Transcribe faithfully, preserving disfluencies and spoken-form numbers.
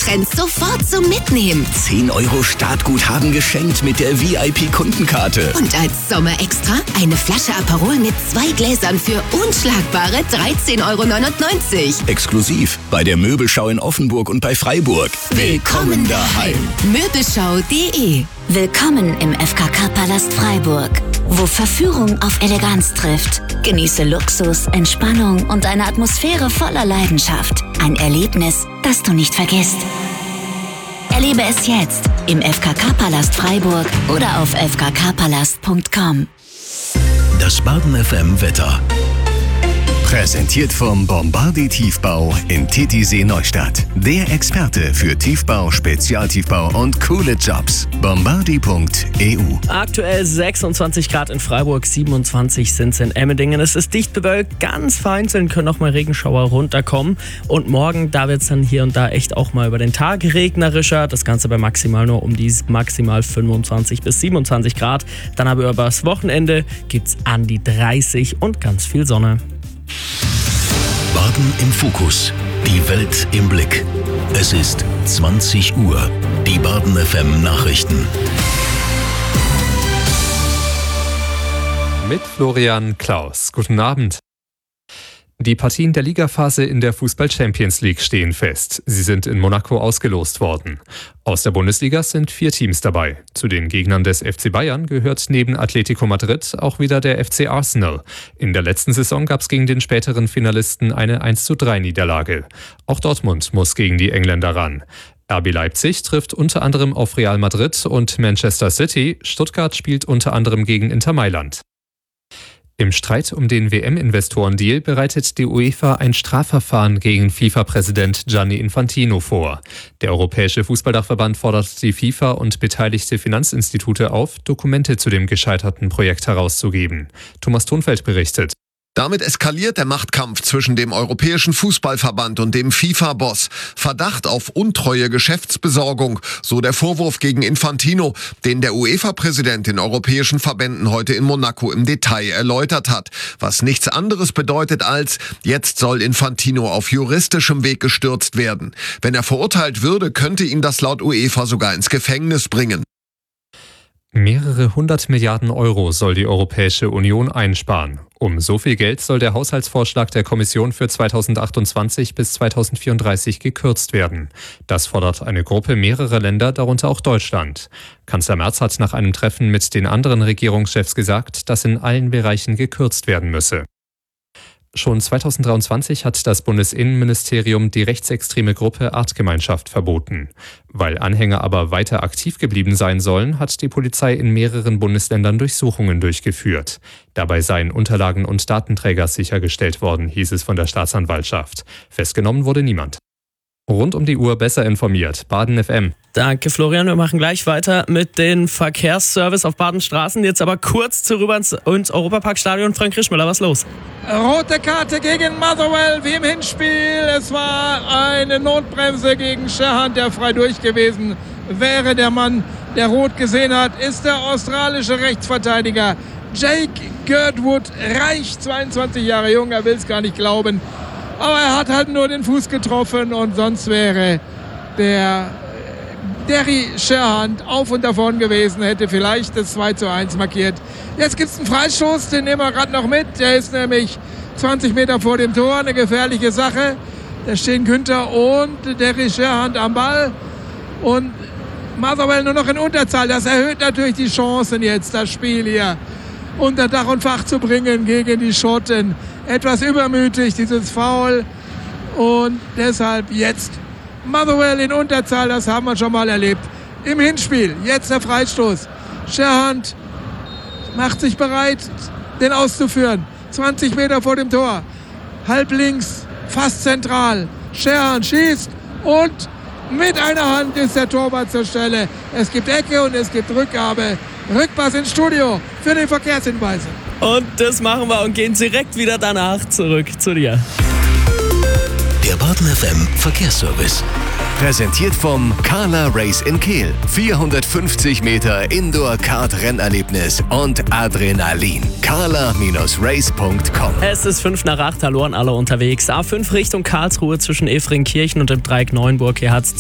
Sommertrends sofort zum Mitnehmen. zehn Euro Startguthaben geschenkt mit der V I P-Kundenkarte. Und als Sommerextra eine Flasche Aperol mit zwei Gläsern für unschlagbare dreizehn Euro neunundneunzig. Exklusiv bei der Möbelschau in Offenburg und bei Freiburg. Willkommen daheim. Möbelschau punkt de. Willkommen im F K K-Palast Freiburg, wo Verführung auf Eleganz trifft. Genieße Luxus, Entspannung und eine Atmosphäre voller Leidenschaft. Ein Erlebnis, das du nicht vergisst. Erlebe es jetzt im F K K-Palast Freiburg oder auf f k k palast punkt com. Das Baden F M Wetter. Präsentiert vom Bombardier Tiefbau in Titisee Neustadt. Der Experte für Tiefbau, Spezialtiefbau und coole Jobs. bombardier punkt e u. Aktuell sechsundzwanzig Grad in Freiburg, siebenundzwanzig sind es in Emmendingen. Es ist dicht bewölkt, ganz vereinzelt können noch mal Regenschauer runterkommen. Und morgen, da wird es dann hier und da echt auch mal über den Tag regnerischer. Das Ganze bei maximal nur um die maximal fünfundzwanzig bis siebenundzwanzig Grad. Dann aber über das Wochenende gibt es an die dreißig und ganz viel Sonne. Baden im Fokus. Die Welt im Blick. Es ist zwanzig Uhr. Die Baden F M Nachrichten. Mit Florian Klaus. Guten Abend. Die Partien der Ligaphase in der Fußball-Champions League stehen fest. Sie sind in Monaco ausgelost worden. Aus der Bundesliga sind vier Teams dabei. Zu den Gegnern des F C Bayern gehört neben Atletico Madrid auch wieder der F C Arsenal. In der letzten Saison gab es gegen den späteren Finalisten eine eins zu drei Niederlage. Auch Dortmund muss gegen die Engländer ran. R B Leipzig trifft unter anderem auf Real Madrid und Manchester City. Stuttgart spielt unter anderem gegen Inter Mailand. Im Streit um den W M-Investoren-Deal bereitet die UEFA ein Strafverfahren gegen FIFA-Präsident Gianni Infantino vor. Der Europäische Fußballdachverband fordert die FIFA und beteiligte Finanzinstitute auf, Dokumente zu dem gescheiterten Projekt herauszugeben. Thomas Thunfeld berichtet. Damit eskaliert der Machtkampf zwischen dem Europäischen Fußballverband und dem FIFA-Boss. Verdacht auf untreue Geschäftsbesorgung, so der Vorwurf gegen Infantino, den der UEFA-Präsident den europäischen Verbänden heute in Monaco im Detail erläutert hat. Was nichts anderes bedeutet als, jetzt soll Infantino auf juristischem Weg gestürzt werden. Wenn er verurteilt würde, könnte ihn das laut UEFA sogar ins Gefängnis bringen. Mehrere hundert Milliarden Euro soll die Europäische Union einsparen. Um so viel Geld soll der Haushaltsvorschlag der Kommission für zweitausendachtundzwanzig bis zweitausendvierunddreißig gekürzt werden. Das fordert eine Gruppe mehrerer Länder, darunter auch Deutschland. Kanzler Merz hat nach einem Treffen mit den anderen Regierungschefs gesagt, dass in allen Bereichen gekürzt werden müsse. Schon zweitausenddreiundzwanzig hat das Bundesinnenministerium die rechtsextreme Gruppe Artgemeinschaft verboten. Weil Anhänger aber weiter aktiv geblieben sein sollen, hat die Polizei in mehreren Bundesländern Durchsuchungen durchgeführt. Dabei seien Unterlagen und Datenträger sichergestellt worden, hieß es von der Staatsanwaltschaft. Festgenommen wurde niemand. Rund um die Uhr besser informiert. Baden F M. Danke Florian, wir machen gleich weiter mit dem Verkehrsservice auf Badenstraßen. Jetzt aber kurz zurück ins, ins Europaparkstadion. Frank Rischmüller, was ist los? Rote Karte gegen Motherwell wie im Hinspiel. Es war eine Notbremse gegen Sherhan, der frei durch gewesen wäre. Der Mann, der rot gesehen hat, ist der australische Rechtsverteidiger Jake Girdwood. Reich, zweiundzwanzig Jahre jung, er will es gar nicht glauben. Aber er hat halt nur den Fuß getroffen und sonst wäre der Derry Sherhan auf und davon gewesen, hätte vielleicht das zwei zu eins markiert. Jetzt gibt es einen Freistoß, den nehmen wir gerade noch mit. Der ist nämlich zwanzig Meter vor dem Tor, eine gefährliche Sache. Da stehen Günther und Derry Sherhan am Ball und Motherwell nur noch in Unterzahl. Das erhöht natürlich die Chancen jetzt, das Spiel hier unter Dach und Fach zu bringen gegen die Schotten. Etwas übermütig, dieses Foul. Und deshalb jetzt Motherwell in Unterzahl, das haben wir schon mal erlebt. Im Hinspiel, jetzt der Freistoß. Sherhan macht sich bereit, den auszuführen. zwanzig Meter vor dem Tor. Halb links, fast zentral. Sherhan schießt und mit einer Hand ist der Torwart zur Stelle. Es gibt Ecke und es gibt Rückgabe. Rückpass ins Studio für den Verkehrshinweise. Und das machen wir und gehen direkt wieder danach zurück zu dir. Der Baden F M Verkehrsservice. Präsentiert vom Carla Race in Kehl. vierhundertfünfzig Meter Indoor-Kart-Rennerlebnis und Adrenalin. carla Race punkt com. Es ist fünf nach acht, hallo an alle unterwegs. A fünf Richtung Karlsruhe zwischen Efringkirchen und dem Dreieck Neuenburg. Hier hat es